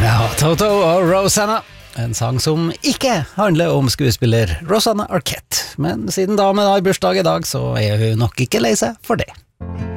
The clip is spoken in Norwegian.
Ja, Toto og Rosanna. En sang som ikke handler om skuespiller Rosanna Arquette. Men siden damen har bursdag i dag, så er hun nok ikke lei seg for det.